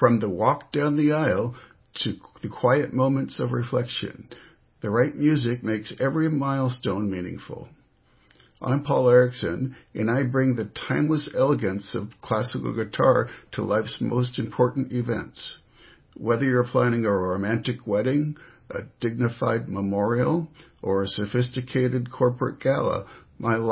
From the walk down the aisle to the quiet moments of reflection, the right music makes every milestone meaningful. I'm Paul Erickson, and I bring the timeless elegance of classical guitar to life's most important events. Whether you're planning a romantic wedding, a dignified memorial, or a sophisticated corporate gala, my